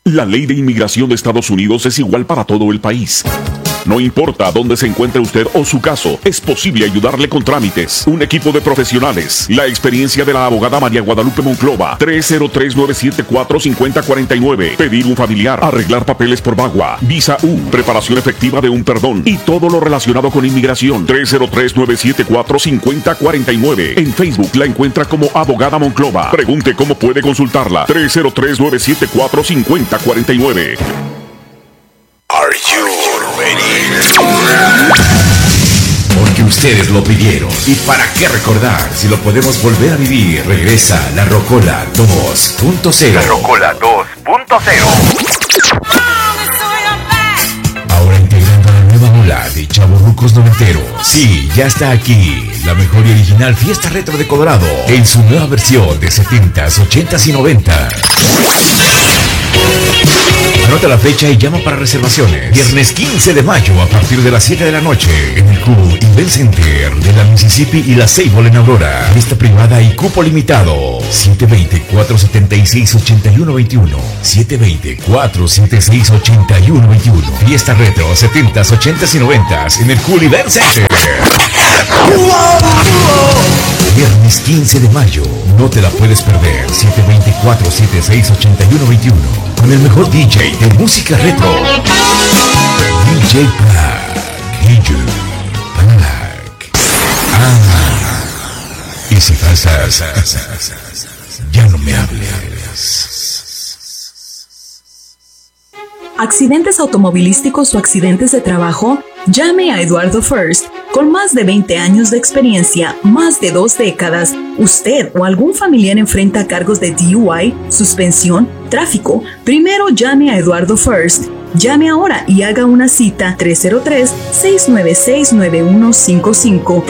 La ley de inmigración de Estados Unidos es igual para todo el país. No importa dónde se encuentre usted o su caso, es posible ayudarle con trámites. Un equipo de profesionales. La experiencia de la abogada María Guadalupe Monclova. 303-974-5049. Pedir un familiar. Arreglar papeles por VAWA. Visa U. Preparación efectiva de un perdón. Y todo lo relacionado con inmigración. 303-974-5049. En Facebook la encuentra como Abogada Monclova. Pregunte cómo puede consultarla. 303-974-5049. Are you ready? Porque ustedes lo pidieron. ¿Y para qué recordar si lo podemos volver a vivir? Regresa La Rocola 2.0. La Rocola 2.0. Ahora integrando la nueva ola de chavorrucos noventeros. Sí, ya está aquí la mejor y original fiesta retro de Colorado en su nueva versión de 70s, 80s y 90s. Anota la fecha y llama para reservaciones. Viernes 15 de mayo a partir de las 7 de la noche en el Cool Event Center de la Mississippi y la Sable en Aurora. Fiesta privada y cupo limitado. 720-476-8121. 720-476-8121. Fiesta retro 70s, 80s y 90s en el Cool Event Center. Viernes 15 de mayo. No te la puedes perder. 720-476-8121. Con el mejor DJ de música retro. DJ Black. DJ Black. Y si pasas, ya no me hables. ¿Accidentes automovilísticos o accidentes de trabajo? Llame a Eduardo First. Con más de 20 años de experiencia, más de 2 décadas, usted o algún familiar enfrenta cargos de DUI, suspensión, tráfico. Primero llame a Eduardo First. Llame ahora y haga una cita 303-696-9155,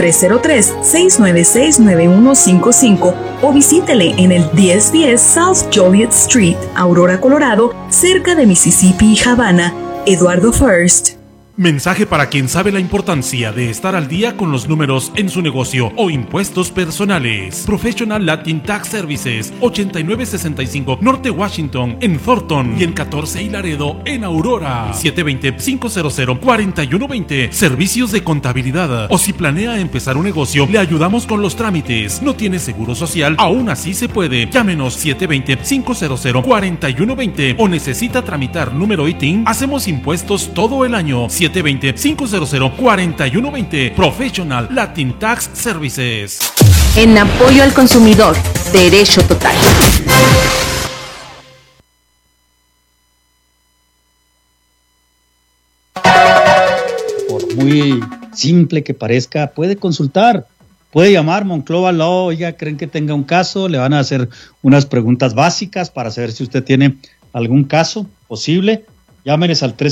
303-696-9155 o visítele en el 1010 South Joliet Street, Aurora, Colorado, cerca de Mississippi y Havana. Eduardo First. Mensaje para quien sabe la importancia de estar al día con los números en su negocio o impuestos personales. Professional Latin Tax Services, 8965 Norte Washington en Thornton y en 14 y Laredo en Aurora. 720-500-4120. Servicios de contabilidad. O si planea empezar un negocio, le ayudamos con los trámites. ¿No tiene seguro social? Aún así se puede. Llámenos 720-500-4120 o necesita tramitar número ITIN. Hacemos impuestos todo el año. 720-500-4120. Professional Latin Tax Services. En apoyo al consumidor, derecho total. Por muy simple que parezca, puede consultar, puede llamar Monclova Law. Oiga, creen que tenga un caso, le van a hacer unas preguntas básicas para saber si usted tiene algún caso posible. Llámenes al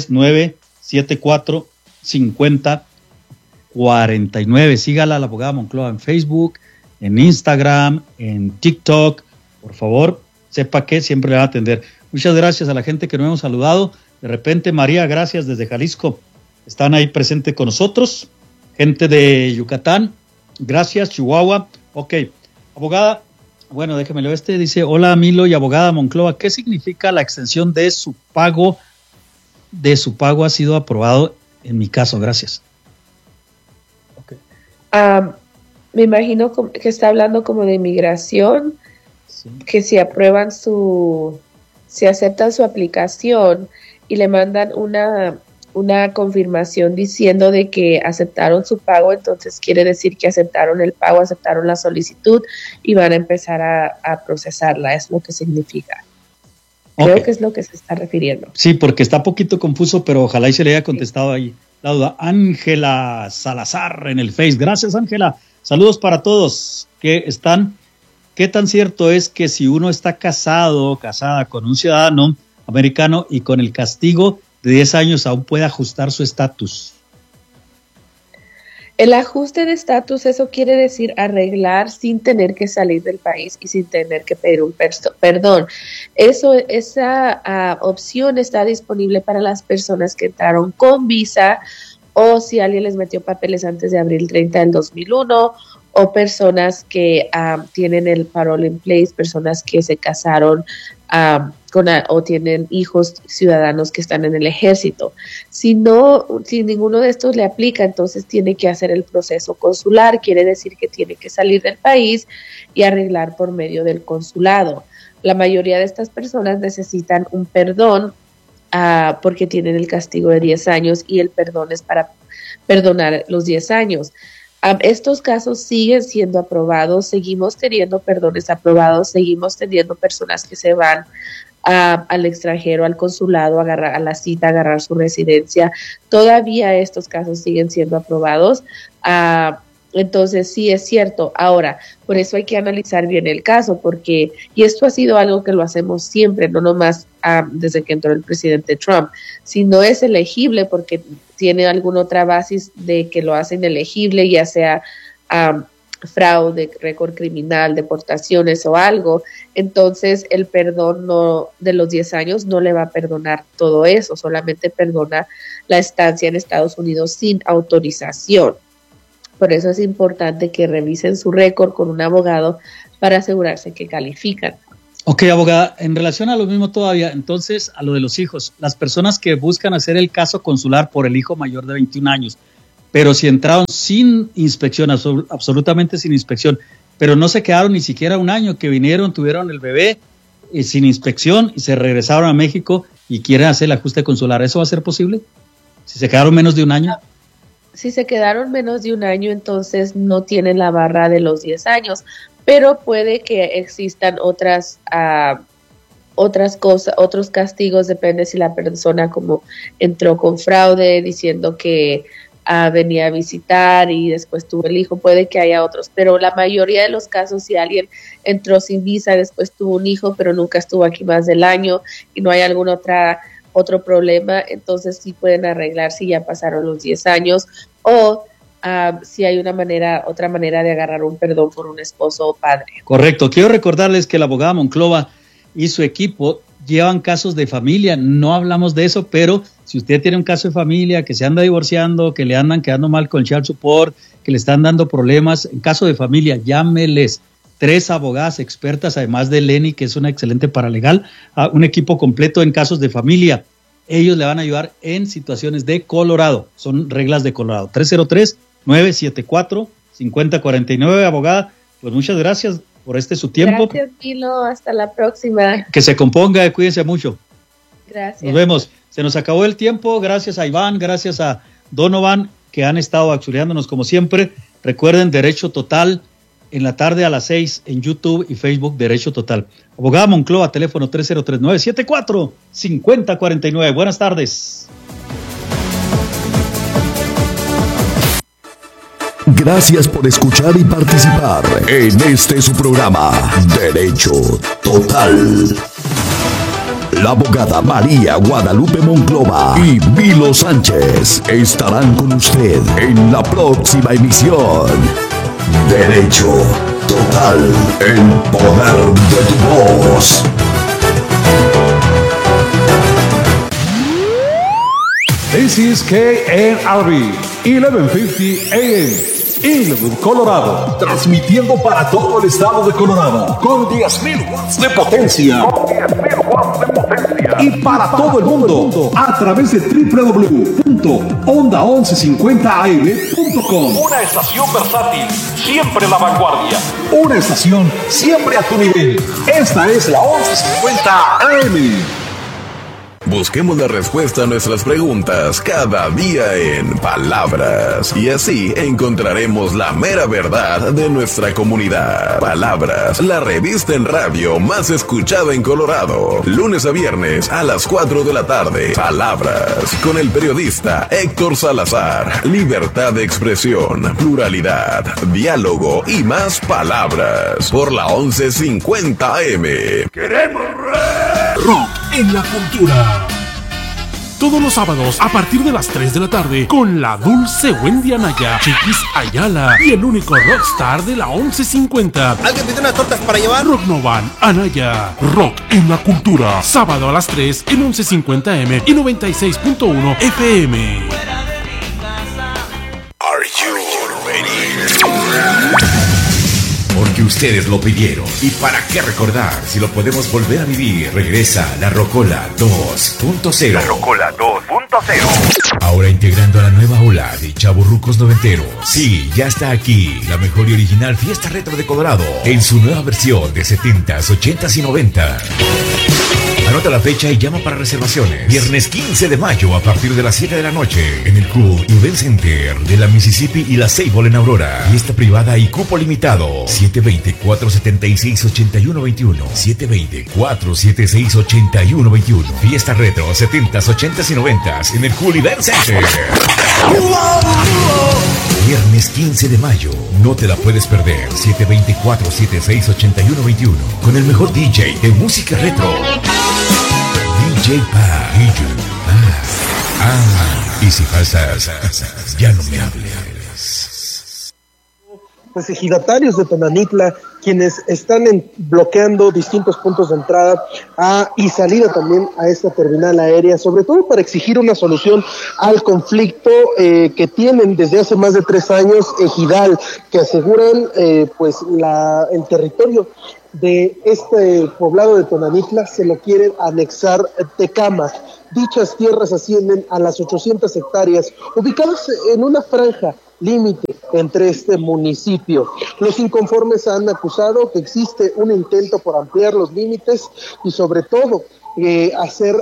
303-974-5049. Sígala a la abogada Monclova en Facebook, en Instagram, en TikTok. Por favor, sepa que siempre le va a atender. Muchas gracias a la gente que nos hemos saludado. De repente, María, gracias desde Jalisco. Están ahí presentes con nosotros. Gente de Yucatán, gracias. Chihuahua. Ok, abogada, bueno, déjeme leer dice, hola Milo y abogada Monclova, ¿qué significa la extensión de su pago? Ha sido aprobado en mi caso, gracias. Okay. Me imagino que está hablando como de inmigración, sí. Que si aceptan su aplicación y le mandan una confirmación diciendo de que aceptaron su pago, entonces quiere decir que aceptaron el pago, aceptaron la solicitud y van a empezar a procesarla, es lo que significa. Creo que es lo que se está refiriendo. Sí, porque está poquito confuso, pero ojalá y se le haya contestado ahí la duda. Ángela Salazar en el Face. Gracias, Ángela. Saludos para todos que están. ¿Qué tan cierto es que si uno está casada con un ciudadano americano y con el castigo de 10 años aún puede ajustar su estatus? El ajuste de estatus, eso quiere decir arreglar sin tener que salir del país y sin tener que pedir un perdón. Esa opción está disponible para las personas que entraron con visa o si alguien les metió papeles antes de abril 30 del 2001 o personas que tienen el parole in place, personas que se casaron o tienen hijos ciudadanos que están en el ejército. Si ninguno de estos le aplica, entonces tiene que hacer el proceso consular, quiere decir que tiene que salir del país y arreglar por medio del consulado. La mayoría de estas personas necesitan un perdón porque tienen el castigo de 10 años y el perdón es para perdonar los 10 años. Estos casos siguen siendo aprobados, seguimos teniendo perdones aprobados, seguimos teniendo personas que se van al extranjero, al consulado, a la cita, a agarrar su residencia. Todavía estos casos siguen siendo aprobados. Entonces sí es cierto. Ahora, por eso hay que analizar bien el caso, y esto ha sido algo que lo hacemos siempre, no nomás desde que entró el presidente Trump. Si no es elegible porque tiene alguna otra base de que lo hacen elegible, ya sea fraude, récord criminal, deportaciones o algo, entonces el perdón de los 10 años no le va a perdonar todo eso, solamente perdona la estancia en Estados Unidos sin autorización. Por eso es importante que revisen su récord con un abogado para asegurarse que califican. Ok, abogada, en relación a lo mismo todavía, entonces a lo de los hijos, las personas que buscan hacer el caso consular por el hijo mayor de 21 años, pero si entraron sin inspección, absolutamente sin inspección, pero no se quedaron ni siquiera un año, que vinieron, tuvieron el bebé sin inspección y se regresaron a México y quieren hacer el ajuste consular, ¿eso va a ser posible? Si se quedaron menos de un año. Si se quedaron menos de un año, entonces no tienen la barra de los 10 años, pero puede que existan otras cosas, otros castigos, depende si la persona como entró con fraude, diciendo que venía a visitar y después tuvo el hijo, puede que haya otros, pero la mayoría de los casos, si alguien entró sin visa, después tuvo un hijo, pero nunca estuvo aquí más del año y no hay algún otro problema, entonces sí pueden arreglar si ya pasaron los 10 años o si hay otra manera de agarrar un perdón por un esposo o padre. Correcto. Quiero recordarles que la abogada Monclova y su equipo llevan casos de familia. No hablamos de eso, pero si usted tiene un caso de familia, que se anda divorciando, que le andan quedando mal con child support, que le están dando problemas, en caso de familia, llámeles. 3 abogadas expertas, además de Lenny, que es una excelente paralegal, un equipo completo en casos de familia. Ellos le van a ayudar en situaciones de Colorado. Son reglas de Colorado. 303-974-5049, abogada. Pues muchas gracias por su tiempo. Gracias, Milo. Hasta la próxima. Que se componga, cuídense mucho. Gracias. Nos vemos. Se nos acabó el tiempo. Gracias a Iván, gracias a Donovan, que han estado auxiliándonos como siempre. Recuerden, Derecho Total, en la tarde a las 6 en YouTube y Facebook, Derecho Total. Abogada Monclova, teléfono 303-974-5049. Buenas tardes. Gracias por escuchar y participar en su programa, Derecho Total. La abogada María Guadalupe Monclova y Milo Sánchez estarán con usted en la próxima emisión. Derecho Total, el poder de tu voz. This is KNRB 1150 AM, Inglewood, Colorado. Transmitiendo para todo el estado de Colorado con 10.000 watts de potencia. Y para todo el mundo a través de www.onda1150am.com. Una estación versátil, siempre la vanguardia. Una estación siempre a tu nivel. Esta es la 1150 AM. Busquemos la respuesta a nuestras preguntas cada día en Palabras, y así encontraremos la mera verdad de nuestra comunidad. Palabras, la revista en radio más escuchada en Colorado, lunes a viernes a las 4 de la tarde. Palabras, con el periodista Héctor Salazar. Libertad de expresión, pluralidad, diálogo y más palabras por la 1150 AM. ¡Queremos rock en la cultura! Todos los sábados a partir de las 3 de la tarde con la dulce Wendy Anaya, Chiquis Ayala y el único rockstar de la 1150. ¿Alguien pide unas tortas para llevar? Rock Novan, Anaya, rock en la cultura. Sábado a las 3 en 1150M y 96.1 FM. Are you ready? Porque ustedes lo pidieron. ¿Y para qué recordar si lo podemos volver a vivir? Regresa La Rocola 2.0. La Rocola 2.0. Ahora integrando a la nueva ola de chavorrucos noventeros. Sí, ya está aquí la mejor y original fiesta retro de Colorado en su nueva versión de 70s, 80s y 90. Anota la fecha y llama para reservaciones. Viernes 15 de mayo a partir de las 7 de la noche en el Cool Event Center de la Mississippi y la Sable en Aurora. Fiesta privada y cupo limitado. 720-476-8121. 720-476-8121. Fiesta retro 70s, 80s y 90s en el Cool Event Center. Viernes 15 de mayo. No te la puedes perder. 720-476-8121. Con el mejor DJ de música retro. DJ Pa. Y si pasas, ya no me hables. Pues ejidatarios de Tonanitla, quienes están bloqueando distintos puntos de entrada y salida también a esta terminal aérea, sobre todo para exigir una solución al conflicto que tienen desde hace más de 3 años Ejidal, que aseguran pues el territorio de este poblado de Tonanitla se lo quieren anexar Tecama. Dichas tierras ascienden a las 800 hectáreas, ubicadas en una franja límite entre este municipio. Los inconformes han acusado que existe un intento por ampliar los límites y sobre todo hacer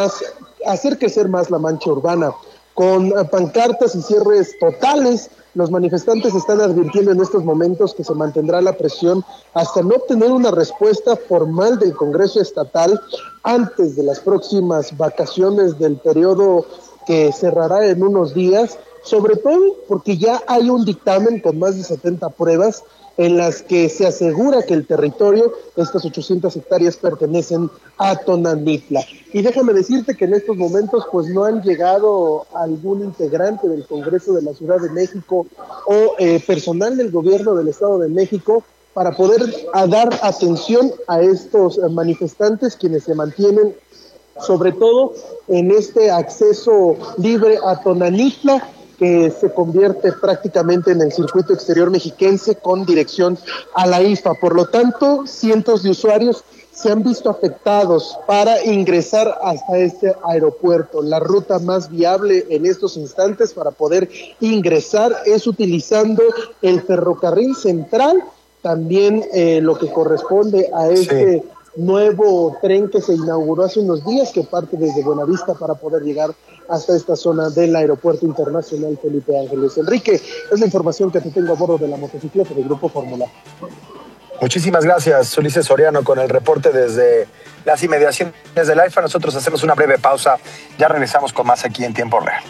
crecer más la mancha urbana. Con pancartas y cierres totales, los manifestantes están advirtiendo en estos momentos que se mantendrá la presión hasta no obtener una respuesta formal del Congreso Estatal antes de las próximas vacaciones del periodo que cerrará en unos días, sobre todo porque ya hay un dictamen con más de 70 pruebas en las que se asegura que el territorio, estas 800 hectáreas, pertenecen a Tonanitla. Y déjame decirte que en estos momentos pues no han llegado algún integrante del Congreso de la Ciudad de México o personal del gobierno del Estado de México para poder dar atención a estos manifestantes, quienes se mantienen sobre todo en este acceso libre a Tonanitla, que se convierte prácticamente en el circuito exterior mexiquense con dirección a la IFA. Por lo tanto, cientos de usuarios se han visto afectados para ingresar hasta este aeropuerto. La ruta más viable en estos instantes para poder ingresar es utilizando el ferrocarril central, también lo que corresponde a este nuevo tren que se inauguró hace unos días, que parte desde Buenavista para poder llegar hasta esta zona del Aeropuerto Internacional Felipe Ángeles. Enrique, es la información que te tengo a bordo de la motocicleta del Grupo Fórmula. Muchísimas gracias, Ulises Soriano, con el reporte desde las inmediaciones del AIFA. Nosotros hacemos una breve pausa, ya regresamos con más aquí en Tiempo Real.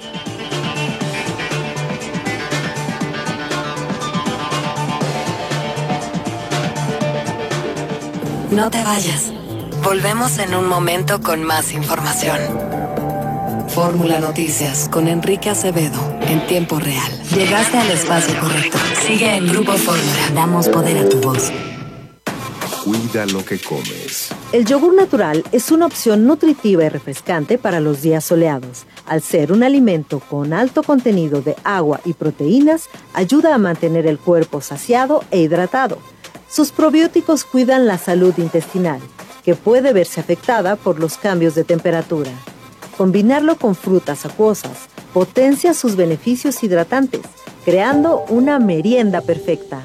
No te vayas. Volvemos en un momento con más información. Fórmula Noticias con Enrique Acevedo en tiempo real. Llegaste al espacio correcto. Sigue en Grupo Fórmula. Damos poder a tu voz. Cuida lo que comes. El yogur natural es una opción nutritiva y refrescante para los días soleados. Al ser un alimento con alto contenido de agua y proteínas, ayuda a mantener el cuerpo saciado e hidratado. Sus probióticos cuidan la salud intestinal, que puede verse afectada por los cambios de temperatura. Combinarlo con frutas acuosas potencia sus beneficios hidratantes, creando una merienda perfecta.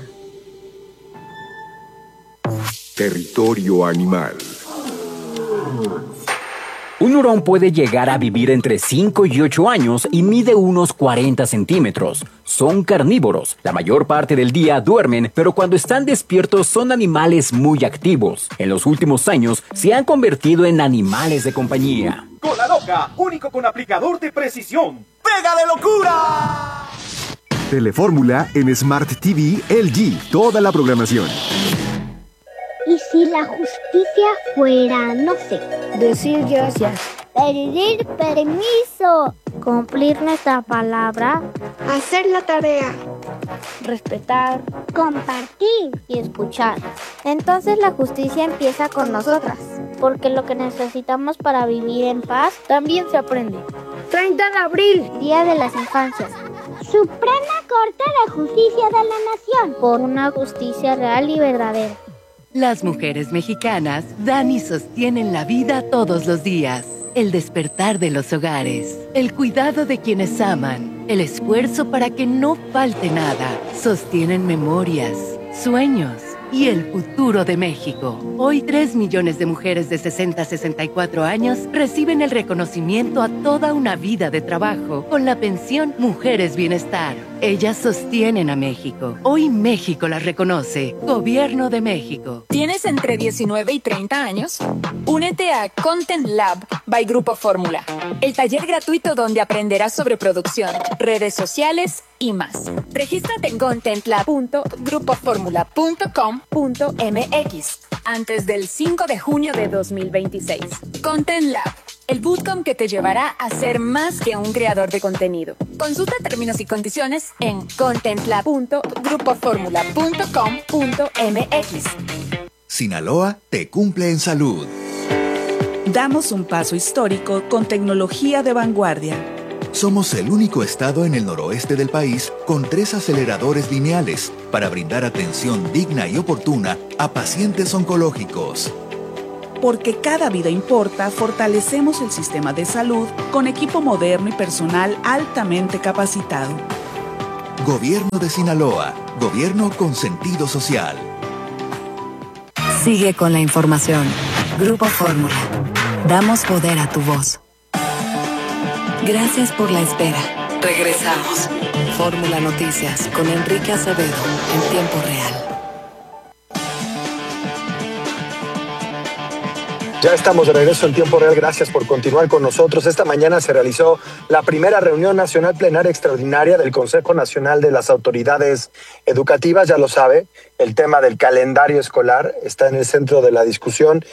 Territorio animal. Un hurón puede llegar a vivir entre 5 y 8 años y mide unos 40 centímetros. Son carnívoros. La mayor parte del día duermen, pero cuando están despiertos son animales muy activos. En los últimos años se han convertido en animales de compañía. Cola Loca, único con aplicador de precisión. ¡Pega de locura! Telefórmula en Smart TV LG. Toda la programación. ¿Y si la justicia fuera, no sé, decir gracias, pedir permiso, cumplir nuestra palabra, hacer la tarea, respetar, compartir y escuchar? Entonces la justicia empieza con nosotras, porque lo que necesitamos para vivir en paz también se aprende. 30 de abril, Día de las Infancias. Suprema Corte de Justicia de la Nación, por una justicia real y verdadera. Las mujeres mexicanas dan y sostienen la vida todos los días. El despertar de los hogares, el cuidado de quienes aman, el esfuerzo para que no falte nada, sostienen memorias, sueños y el futuro de México. Hoy 3 millones de mujeres de 60 a 64 años reciben el reconocimiento a toda una vida de trabajo con la pensión Mujeres Bienestar. Ellas sostienen a México. Hoy México las reconoce. Gobierno de México. ¿Tienes entre 19 y 30 años? Únete a Content Lab by Grupo Fórmula, el taller gratuito donde aprenderás sobre producción, redes sociales y más. Regístrate en contentlab.grupoformula.com.mx antes del 5 de junio de 2026. Content Lab, el bootcamp que te llevará a ser más que un creador de contenido. Consulta términos y condiciones en contentlab.grupoformula.com.mx. Sinaloa te cumple en salud. Damos un paso histórico con tecnología de vanguardia. Somos el único estado en el noroeste del país con 3 aceleradores lineales para brindar atención digna y oportuna a pacientes oncológicos. Porque cada vida importa, fortalecemos el sistema de salud con equipo moderno y personal altamente capacitado. Gobierno de Sinaloa, gobierno con sentido social. Sigue con la información. Grupo Fórmula. Damos poder a tu voz. Gracias por la espera. Regresamos. Fórmula Noticias con Enrique Acevedo en tiempo real. Ya estamos de regreso en tiempo real. Gracias por continuar con nosotros. Esta mañana se realizó la primera reunión nacional plenaria extraordinaria del Consejo Nacional de las Autoridades Educativas. Ya lo sabe, el tema del calendario escolar está en el centro de la discusión.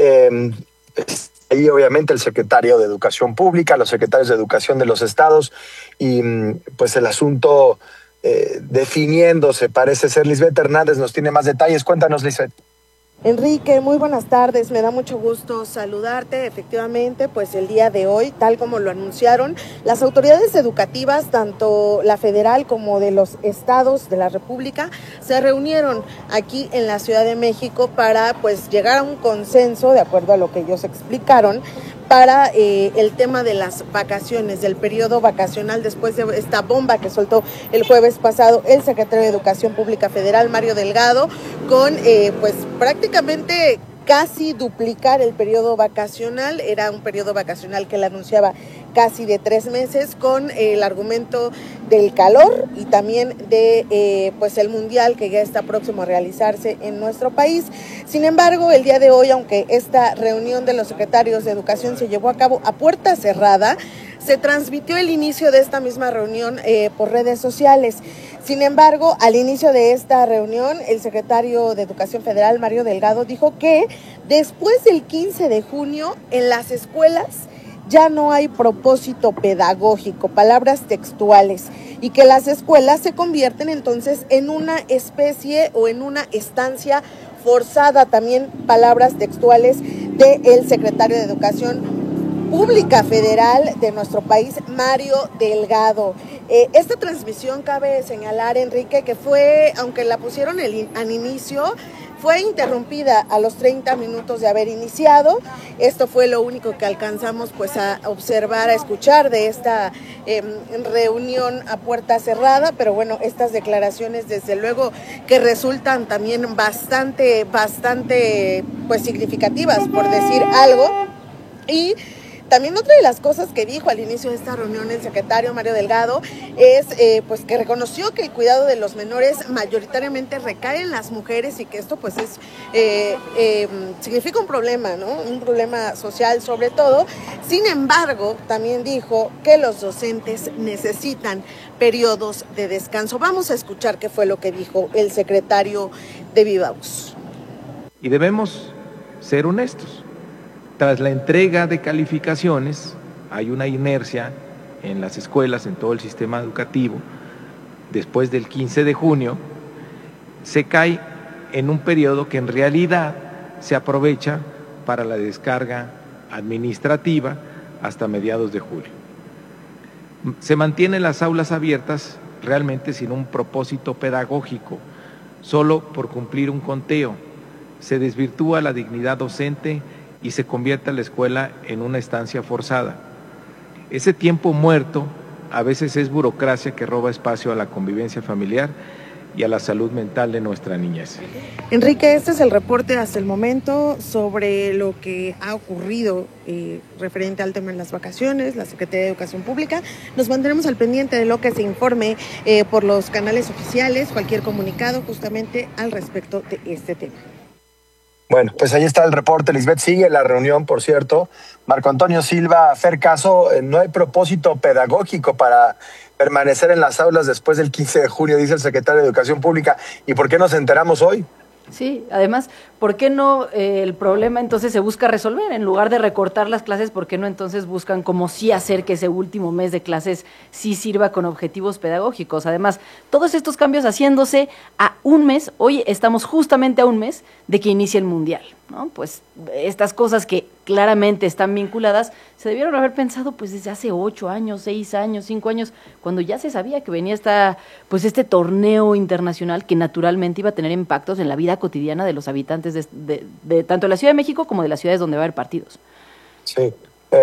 Ahí obviamente el secretario de Educación Pública, los secretarios de Educación de los estados y pues el asunto definiéndose. Parece ser Lisbeth Hernández nos tiene más detalles. Cuéntanos, Lisbeth. Enrique, muy buenas tardes, me da mucho gusto saludarte. Efectivamente, pues el día de hoy, tal como lo anunciaron, las autoridades educativas, tanto la federal como de los estados de la República, se reunieron aquí en la Ciudad de México para pues llegar a un consenso, de acuerdo a lo que ellos explicaron, para el tema de las vacaciones, del periodo vacacional, después de esta bomba que soltó el jueves pasado el secretario de Educación Pública Federal, Mario Delgado, con pues prácticamente casi duplicar el periodo vacacional. Era un periodo vacacional que él anunciaba casi de 3 meses, con el argumento del calor y también de pues el mundial que ya está próximo a realizarse en nuestro país. Sin embargo, el día de hoy, aunque esta reunión de los secretarios de Educación se llevó a cabo a puerta cerrada, se transmitió el inicio de esta misma reunión por redes sociales. Sin embargo, al inicio de esta reunión, el secretario de Educación Federal, Mario Delgado, dijo que después del 15 de junio en las escuelas ya no hay propósito pedagógico, palabras textuales, y que las escuelas se convierten entonces en una especie o en una estancia forzada, también palabras textuales del secretario de Educación Pública Federal de nuestro país, Mario Delgado. Esta transmisión, cabe señalar, Enrique, que fue, aunque la pusieron al inicio, fue interrumpida a los 30 minutos de haber iniciado. Esto fue lo único que alcanzamos pues a observar, a escuchar de esta reunión a puerta cerrada, pero bueno, estas declaraciones desde luego que resultan también bastante pues significativas, por decir algo. Y también otra de las cosas que dijo al inicio de esta reunión el secretario Mario Delgado es pues que reconoció que el cuidado de los menores mayoritariamente recae en las mujeres y que esto pues es significa un problema, ¿no? Un problema social sobre todo. Sin embargo, también dijo que los docentes necesitan periodos de descanso. Vamos a escuchar qué fue lo que dijo el secretario de Viva Voz. Y debemos ser honestos. Tras la entrega de calificaciones, hay una inercia en las escuelas, en todo el sistema educativo. Después del 15 de junio, se cae en un periodo que en realidad se aprovecha para la descarga administrativa hasta mediados de julio. Se mantienen las aulas abiertas, realmente sin un propósito pedagógico, solo por cumplir un conteo. Se desvirtúa la dignidad docente y se convierte a la escuela en una estancia forzada. Ese tiempo muerto a veces es burocracia que roba espacio a la convivencia familiar y a la salud mental de nuestra niñez. Enrique, este es el reporte hasta el momento sobre lo que ha ocurrido referente al tema de las vacaciones, la Secretaría de Educación Pública. Nos mantendremos al pendiente de lo que se informe por los canales oficiales, cualquier comunicado justamente al respecto de este tema. Bueno, pues ahí está el reporte. Lisbeth, sigue la reunión, por cierto. Marco Antonio Silva, Fer Caso, no hay propósito pedagógico para permanecer en las aulas después del 15 de junio, dice el secretario de Educación Pública. ¿Y por qué nos enteramos hoy? Sí, además, ¿por qué no el problema entonces se busca resolver? En lugar de recortar las clases, ¿por qué no entonces buscan como sí hacer que ese último mes de clases sí sirva con objetivos pedagógicos? Además, todos estos cambios haciéndose a un mes, hoy estamos justamente a un mes de que inicie el Mundial, ¿no? Pues estas cosas que claramente están vinculadas, se debieron haber pensado pues desde hace 8 años, 6 años, 5 años, cuando ya se sabía que venía este torneo internacional que naturalmente iba a tener impactos en la vida cotidiana de los habitantes de tanto de la Ciudad de México como de las ciudades donde va a haber partidos. Sí.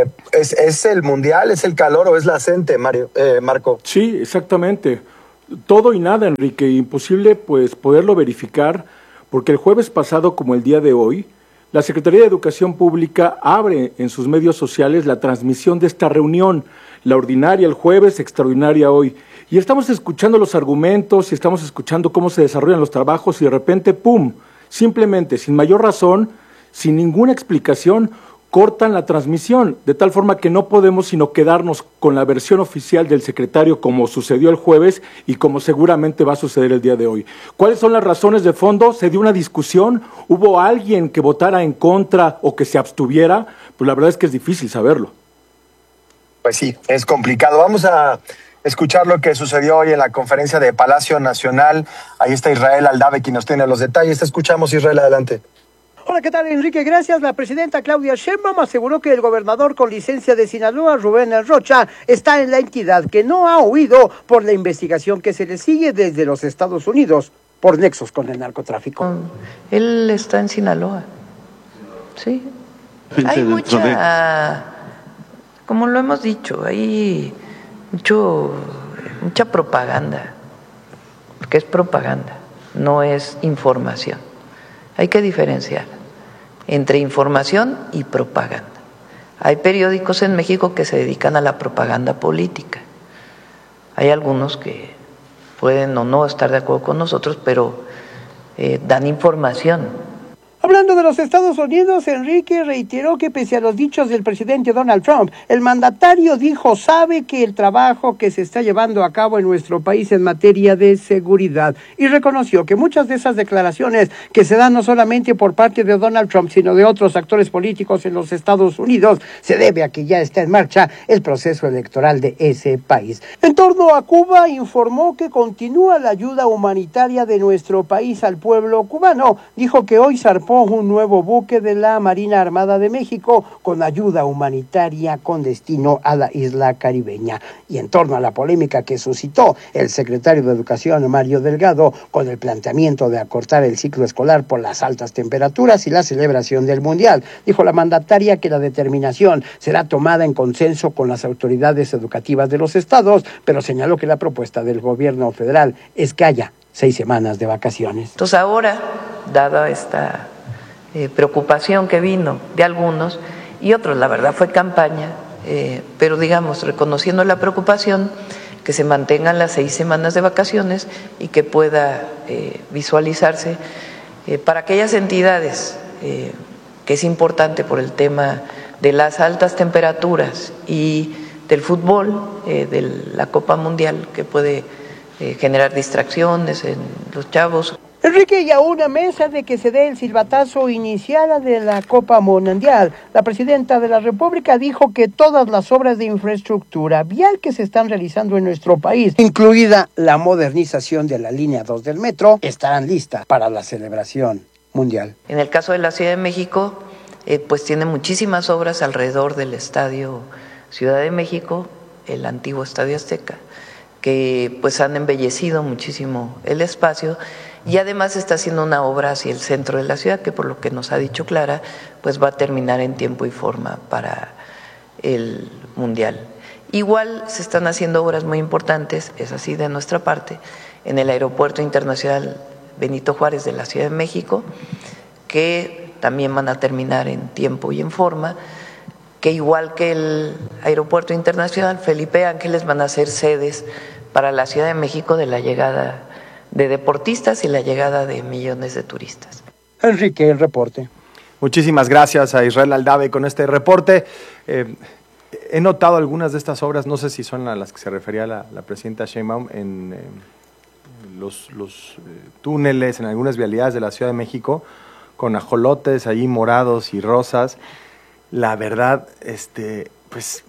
¿Es el Mundial, es el calor o es la gente, Marco? Sí, exactamente. Todo y nada, Enrique. Imposible pues poderlo verificar porque el jueves pasado, como el día de hoy, la Secretaría de Educación Pública abre en sus medios sociales la transmisión de esta reunión, la ordinaria el jueves, extraordinaria hoy. Y estamos escuchando los argumentos y estamos escuchando cómo se desarrollan los trabajos y de repente, ¡pum!, simplemente, sin mayor razón, sin ninguna explicación, cortan la transmisión, de tal forma que no podemos sino quedarnos con la versión oficial del secretario como sucedió el jueves y como seguramente va a suceder el día de hoy. ¿Cuáles son las razones de fondo? ¿Se dio una discusión? ¿Hubo alguien que votara en contra o que se abstuviera? Pues la verdad es que es difícil saberlo. Pues sí, es complicado. Vamos a escuchar lo que sucedió hoy en la conferencia de Palacio Nacional. Ahí está Israel Aldave, quien nos tiene los detalles. Te escuchamos, Israel, adelante. Hola, ¿qué tal, Enrique? Gracias. La presidenta Claudia Sheinbaum aseguró que el gobernador con licencia de Sinaloa, Rubén Rocha, está en la entidad, que no ha huido por la investigación que se le sigue desde los Estados Unidos por nexos con el narcotráfico. Él está en Sinaloa, sí. Hay mucha, como lo hemos dicho, hay mucha propaganda, porque es propaganda, no es información. Hay que diferenciar entre información y propaganda. Hay periódicos en México que se dedican a la propaganda política. Hay algunos que pueden o no estar de acuerdo con nosotros, pero dan información. Hablando de los Estados Unidos, Enrique reiteró que pese a los dichos del presidente Donald Trump, el mandatario sabe que el trabajo que se está llevando a cabo en nuestro país en materia de seguridad, y reconoció que muchas de esas declaraciones que se dan no solamente por parte de Donald Trump, sino de otros actores políticos en los Estados Unidos, se debe a que ya está en marcha el proceso electoral de ese país. En torno a Cuba, informó que continúa la ayuda humanitaria de nuestro país al pueblo cubano. Dijo que hoy zarpó un nuevo buque de la Marina Armada de México con ayuda humanitaria con destino a la isla caribeña. Y en torno a la polémica que suscitó el secretario de Educación, Mario Delgado, con el planteamiento de acortar el ciclo escolar por las altas temperaturas y la celebración del Mundial, dijo la mandataria que la determinación será tomada en consenso con las autoridades educativas de los estados, pero señaló que la propuesta del gobierno federal es que haya 6 semanas de vacaciones. Entonces ahora, dada esta preocupación que vino de algunos y otros, la verdad fue campaña, pero digamos, reconociendo la preocupación, que se mantengan las 6 semanas de vacaciones y que pueda visualizarse para aquellas entidades que es importante por el tema de las altas temperaturas y del fútbol, de la Copa Mundial, que puede generar distracciones en los chavos. Enrique, y a una mesa de que se dé el silbatazo inicial de la Copa Mundial, la presidenta de la República dijo que todas las obras de infraestructura vial que se están realizando en nuestro país, incluida la modernización de la línea 2 del metro, estarán listas para la celebración mundial. En el caso de la Ciudad de México, pues tiene muchísimas obras alrededor del Estadio Ciudad de México, el antiguo Estadio Azteca. que pues han embellecido muchísimo el espacio, y además está haciendo una obra hacia el centro de la ciudad que, por lo que nos ha dicho Clara, pues va a terminar en tiempo y forma para el Mundial. Igual se están haciendo obras muy importantes, es así de nuestra parte, en el Aeropuerto Internacional Benito Juárez de la Ciudad de México, que también van a terminar en tiempo y en forma, que igual que el Aeropuerto Internacional Felipe Ángeles van a ser sedes para la Ciudad de México de la llegada de deportistas y la llegada de millones de turistas. Enrique, el reporte. Muchísimas gracias a Israel Aldave con este reporte. He notado algunas de estas obras, no sé si son a las que se refería la presidenta Sheinbaum, en los túneles, en algunas vialidades de la Ciudad de México, con ajolotes ahí morados y rosas. La verdad, pues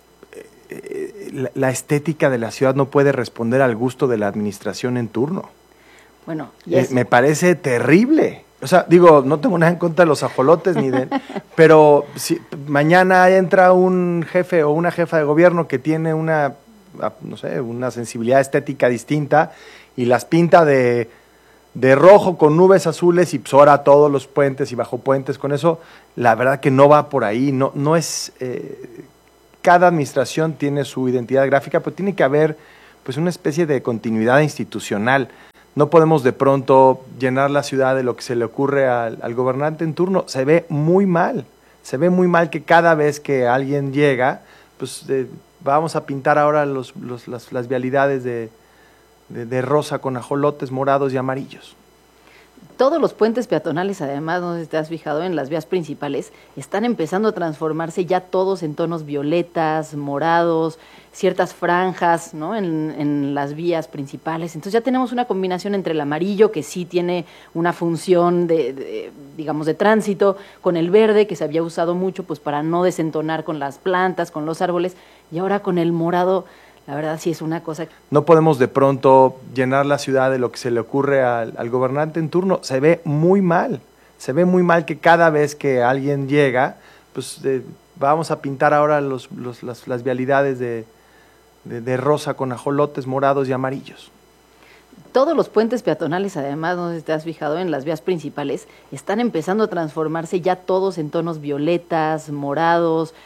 la estética de la ciudad no puede responder al gusto de la administración en turno. Bueno, me parece terrible. O sea, digo, no tengo nada en contra de los ajolotes ni de, pero si mañana entra un jefe o una jefa de gobierno que tiene una sensibilidad estética distinta y las pinta de rojo con nubes azules y ahora todos los puentes y bajo puentes con eso, la verdad que no va por ahí, no es cada administración tiene su identidad gráfica, pero tiene que haber pues una especie de continuidad institucional. No podemos de pronto llenar la ciudad de lo que se le ocurre al gobernante en turno. Se ve muy mal que cada vez que alguien llega, pues vamos a pintar ahora las vialidades de rosa con ajolotes morados y amarillos. Todos los puentes peatonales, además, no sé si te has fijado, en las vías principales, están empezando a transformarse ya todos en tonos violetas, morados, ciertas franjas, ¿no?, en las vías principales. Entonces ya tenemos una combinación entre el amarillo, que sí tiene una función digamos, de tránsito, con el verde, que se había usado mucho pues para no desentonar con las plantas, con los árboles, y ahora con el morado. La verdad sí es una cosa. No podemos de pronto llenar la ciudad de lo que se le ocurre al gobernante en turno. Se ve muy mal que cada vez que alguien llega, pues vamos a pintar ahora las vialidades de rosa con ajolotes morados y amarillos. Todos los puentes peatonales, además, no sé si te has fijado, en las vías principales, están empezando a transformarse ya todos en tonos violetas, morados,